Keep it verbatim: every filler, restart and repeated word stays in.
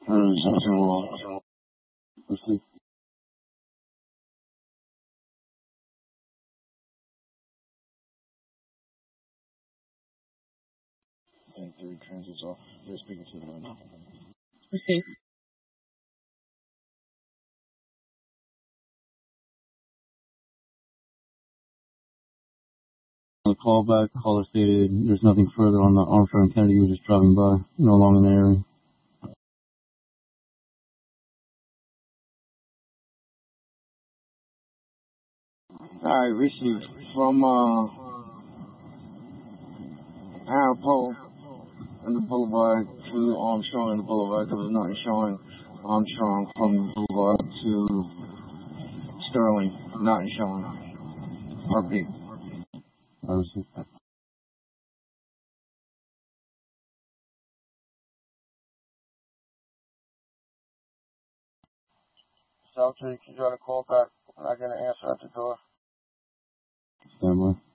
There's something wrong. Let's see. ten three transits off. They're speaking to them now. Receive. The callback, caller stated there's nothing further on the Armstrong and Kennedy. He was just driving by, no longer in the area. I received from uh, Arrow Pole and the Boulevard to Armstrong and the Boulevard. There was nothing showing Armstrong from the Boulevard to Sterling. Nothing showing. Heartbeat. I received. South Street, you got a call back. I'm not going to answer at the door. Stand by.